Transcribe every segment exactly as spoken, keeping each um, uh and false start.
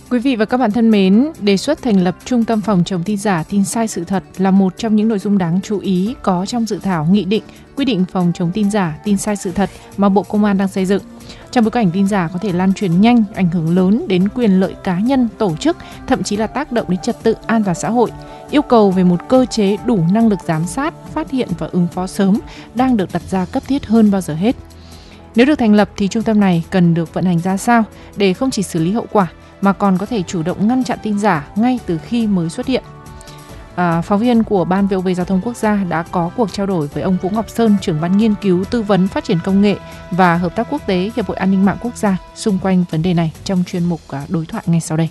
Quý vị và các bạn thân mến, đề xuất thành lập Trung tâm phòng chống tin giả, tin sai sự thật là một trong những nội dung đáng chú ý có trong dự thảo nghị định quy định phòng chống tin giả, tin sai sự thật mà Bộ Công an đang xây dựng. Trong bối cảnh tin giả có thể lan truyền nhanh, ảnh hưởng lớn đến quyền lợi cá nhân, tổ chức, thậm chí là tác động đến trật tự an toàn xã hội, yêu cầu về một cơ chế đủ năng lực giám sát, phát hiện và ứng phó sớm đang được đặt ra cấp thiết hơn bao giờ hết. Nếu được thành lập thì trung tâm này cần được vận hành ra sao để không chỉ xử lý hậu quả mà còn có thể chủ động ngăn chặn tin giả ngay từ khi mới xuất hiện. À, phóng viên của Ban vê o vê Giao thông Quốc gia đã có cuộc trao đổi với ông Vũ Ngọc Sơn, trưởng ban nghiên cứu, tư vấn, phát triển công nghệ và hợp tác quốc tế Hiệp hội An ninh mạng quốc gia xung quanh vấn đề này trong chuyên mục đối thoại ngay sau đây.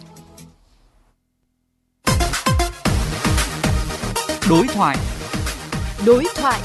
Đối thoại. Đối thoại.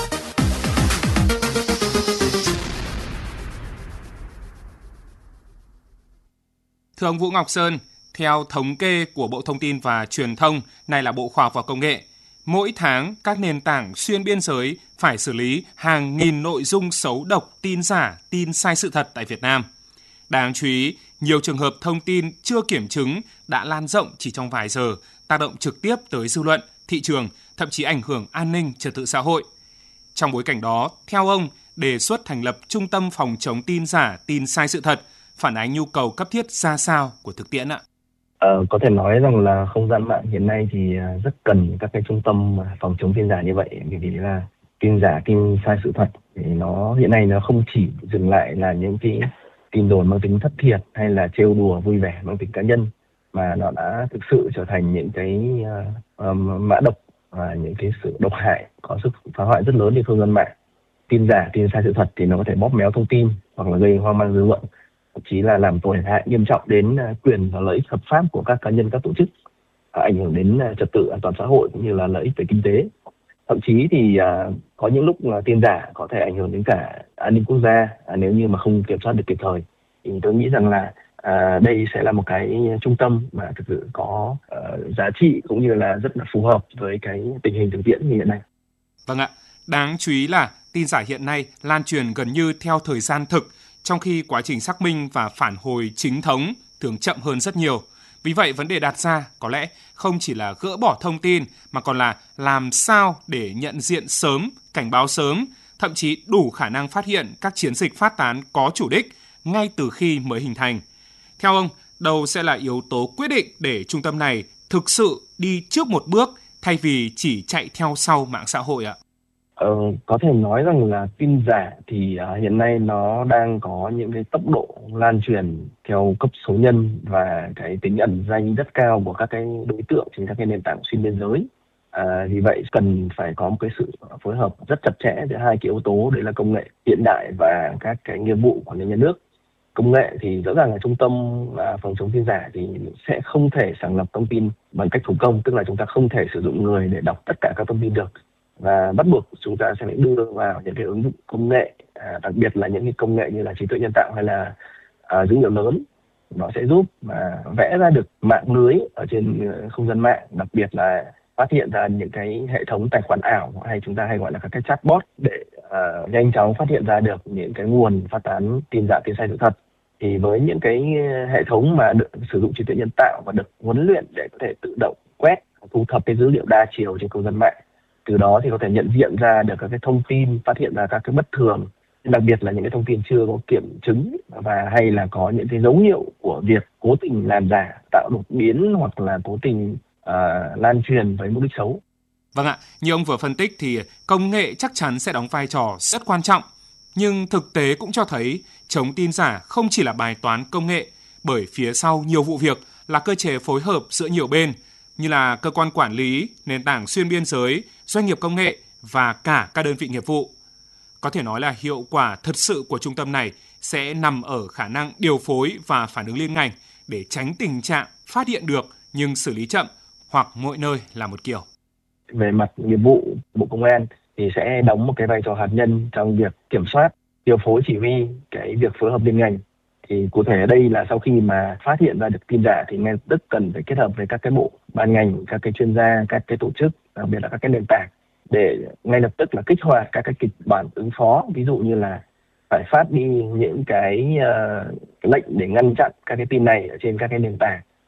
Thưa ông Vũ Ngọc Sơn, theo thống kê của Bộ Thông tin và Truyền thông, nay là Bộ Khoa học và Công nghệ, mỗi tháng các nền tảng xuyên biên giới phải xử lý hàng nghìn nội dung xấu độc, tin giả, tin sai sự thật tại Việt Nam. Đáng chú ý, nhiều trường hợp thông tin chưa kiểm chứng đã lan rộng chỉ trong vài giờ, tác động trực tiếp tới dư luận, thị trường, thậm chí ảnh hưởng an ninh trật tự xã hội. Trong bối cảnh đó, theo ông, đề xuất thành lập Trung tâm phòng chống tin giả, tin sai sự thật phản ánh nhu cầu cấp thiết ra sao của thực tiễn ạ? Ờ, có thể nói rằng là không gian mạng hiện nay thì rất cần các cái trung tâm phòng chống tin giả như vậy, bởi vì là tin giả, tin sai sự thật thì nó hiện nay nó không chỉ dừng lại là những cái tin đồn mang tính thất thiệt hay là trêu đùa vui vẻ mang tính cá nhân, mà nó đã thực sự trở thành những cái uh, mã độc và những cái sự độc hại có sức phá hoại rất lớn trên không gian mạng. Tin giả, tin sai sự thật thì nó có thể bóp méo thông tin hoặc là gây hoang mang dư luận, thậm chí là làm tổn hại nghiêm trọng đến quyền và lợi ích hợp pháp của các cá nhân, các tổ chức, ảnh hưởng đến trật tự an toàn xã hội cũng như là lợi ích về kinh tế. Thậm chí thì uh, có những lúc là tin giả có thể ảnh hưởng đến cả an ninh quốc gia uh, nếu như mà không kiểm soát được kịp thời. Thì tôi nghĩ rằng là uh, đây sẽ là một cái trung tâm mà thực sự có uh, giá trị cũng như là rất là phù hợp với cái tình hình thực tiễn như hiện nay. Vâng ạ, đáng chú ý là tin giả hiện nay lan truyền gần như theo thời gian thực, trong khi quá trình xác minh và phản hồi chính thống thường chậm hơn rất nhiều. Vì vậy, vấn đề đặt ra có lẽ không chỉ là gỡ bỏ thông tin, mà còn là làm sao để nhận diện sớm, cảnh báo sớm, thậm chí đủ khả năng phát hiện các chiến dịch phát tán có chủ đích ngay từ khi mới hình thành. Theo ông, đâu sẽ là yếu tố quyết định để trung tâm này thực sự đi trước một bước thay vì chỉ chạy theo sau mạng xã hội ạ? Ờ, có thể nói rằng là tin giả thì uh, hiện nay nó đang có những cái tốc độ lan truyền theo cấp số nhân và cái tính ẩn danh rất cao của các cái đối tượng trên các cái nền tảng xuyên biên giới. À, vì vậy cần phải có một cái sự phối hợp rất chặt chẽ giữa hai cái yếu tố, đấy là công nghệ hiện đại và các cái nghiệp vụ của nhà nước. Công nghệ thì rõ ràng là trung tâm uh, phòng chống tin giả thì sẽ không thể sàng lọc thông tin bằng cách thủ công, tức là chúng ta không thể sử dụng người để đọc tất cả các thông tin được. Và bắt buộc chúng ta sẽ phải đưa vào những cái ứng dụng công nghệ, à, đặc biệt là những cái công nghệ như là trí tuệ nhân tạo hay là à, dữ liệu lớn. Nó sẽ giúp mà vẽ ra được mạng lưới ở trên không gian mạng, đặc biệt là phát hiện ra những cái hệ thống tài khoản ảo hay chúng ta hay gọi là các cái chatbot để à, nhanh chóng phát hiện ra được những cái nguồn phát tán tin giả, tin sai sự thật. Thì với những cái hệ thống mà được sử dụng trí tuệ nhân tạo và được huấn luyện để có thể tự động quét, thu thập cái dữ liệu đa chiều trên không gian mạng, từ đó thì có thể nhận diện ra được các cái thông tin, phát hiện ra các cái bất thường, đặc biệt là những cái thông tin chưa có kiểm chứng và hay là có những cái dấu hiệu của việc cố tình làm giả, tạo đột biến hoặc là cố tình uh, lan truyền với mục đích xấu. Vâng ạ, như ông vừa phân tích thì công nghệ chắc chắn sẽ đóng vai trò rất quan trọng, nhưng thực tế cũng cho thấy chống tin giả không chỉ là bài toán công nghệ, bởi phía sau nhiều vụ việc là cơ chế phối hợp giữa nhiều bên, như là cơ quan quản lý, nền tảng xuyên biên giới, doanh nghiệp công nghệ và cả các đơn vị nghiệp vụ. Có thể nói là hiệu quả thật sự của trung tâm này sẽ nằm ở khả năng điều phối và phản ứng liên ngành để tránh tình trạng phát hiện được nhưng xử lý chậm hoặc mỗi nơi là một kiểu. Về mặt nghiệp vụ, Bộ Công an thì sẽ đóng một cái vai trò hạt nhân trong việc kiểm soát, điều phối, chỉ huy cái việc phối hợp liên ngành. Thì cụ thể ở đây là sau khi mà phát hiện ra được tin giả thì ngay lập tức cần phải kết hợp với các cái bộ, ban ngành, các cái chuyên gia, các cái tổ chức, đặc biệt là các cái nền tảng để ngay lập tức là kích hoạt các cái kịch bản ứng phó. Ví dụ như là phải phát đi những cái, uh, cái lệnh để ngăn chặn các cái tin này ở trên các cái nền tảng,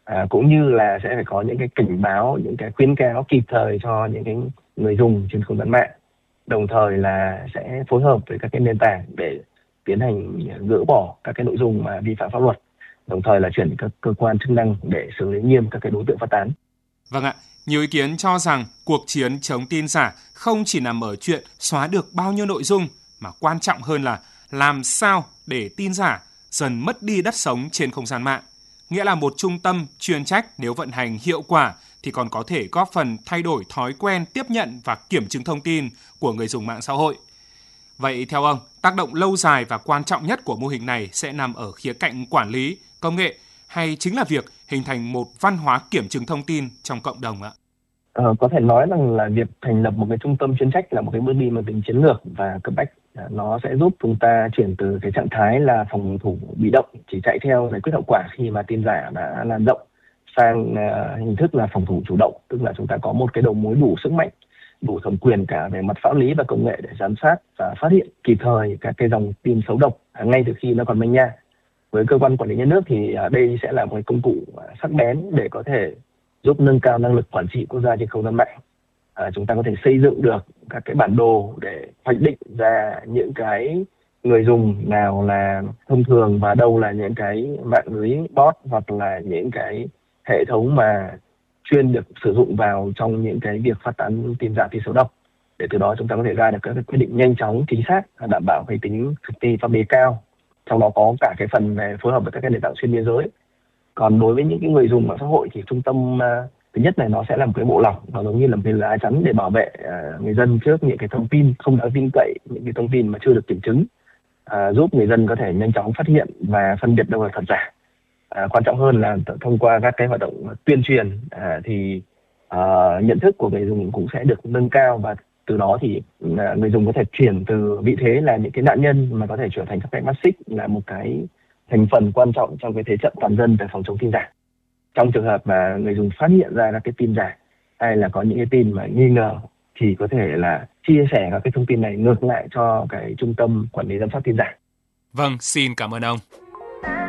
à, cũng như là sẽ phải có những cái cảnh báo, những cái khuyến cáo kịp thời cho những cái người dùng trên không gian mạng. Đồng thời là sẽ phối hợp với các cái nền tảng để tiến hành gỡ bỏ các cái nội dung mà vi phạm pháp luật, đồng thời là chuyển các cơ quan chức năng để xử lý nghiêm các cái đối tượng phát tán. Vâng ạ, nhiều ý kiến cho rằng cuộc chiến chống tin giả không chỉ nằm ở chuyện xóa được bao nhiêu nội dung, mà quan trọng hơn là làm sao để tin giả dần mất đi đất sống trên không gian mạng. Nghĩa là một trung tâm chuyên trách nếu vận hành hiệu quả thì còn có thể góp phần thay đổi thói quen tiếp nhận và kiểm chứng thông tin của người dùng mạng xã hội. Vậy theo ông, tác động lâu dài và quan trọng nhất của mô hình này sẽ nằm ở khía cạnh quản lý, công nghệ hay chính là việc hình thành một văn hóa kiểm chứng thông tin trong cộng đồng ạ? Ờ, có thể nói rằng là việc thành lập một cái trung tâm chuyên trách là một cái bước đi mang tính chiến lược và cấp bách. Nó sẽ giúp chúng ta chuyển từ cái trạng thái là phòng thủ bị động, chỉ chạy theo giải quyết hậu quả khi mà tin giả đã lan rộng, sang uh, hình thức là phòng thủ chủ động, tức là chúng ta có một cái đầu mối đủ sức mạnh, đủ thẩm quyền cả về mặt pháp lý và công nghệ để giám sát và phát hiện kịp thời các cái dòng tin xấu độc ngay từ khi nó còn manh nha. Với cơ quan quản lý nhà nước thì uh, đây sẽ là một cái công cụ uh, sắc bén để có thể giúp nâng cao năng lực quản trị quốc gia trên không gian mạng. À, chúng ta có thể xây dựng được các cái bản đồ để hoạch định ra những cái người dùng nào là thông thường và đâu là những cái mạng lưới bot hoặc là những cái hệ thống mà chuyên được sử dụng vào trong những cái việc phát tán tin giả, tin xấu độc, để từ đó chúng ta có thể ra được các cái quyết định nhanh chóng, chính xác, đảm bảo cái tính thực thi pháp lý cao. Trong đó có cả cái phần về phối hợp với các cái nền tảng xuyên biên giới. Còn đối với những cái người dùng mạng xã hội thì trung tâm thứ nhất này nó sẽ là một cái bộ lọc, nó giống như là một cái lá chắn để bảo vệ uh, người dân trước những cái thông tin không đáng tin cậy, những cái thông tin mà chưa được kiểm chứng, uh, giúp người dân có thể nhanh chóng phát hiện và phân biệt đâu là thật giả. Uh, quan trọng hơn là thông qua các cái hoạt động tuyên truyền uh, thì uh, nhận thức của người dùng cũng sẽ được nâng cao, và từ đó thì uh, người dùng có thể chuyển từ vị thế là những cái nạn nhân mà có thể trở thành các cái mắt xích, là một cái thành phần quan trọng trong cái thế trận toàn dân về phòng chống tin giả. Trong trường hợp mà người dùng phát hiện ra các cái tin giả hay là có những cái tin mà nghi ngờ thì có thể là chia sẻ các cái thông tin này ngược lại cho cái trung tâm quản lý giám sát tin giả. Vâng, xin cảm ơn ông.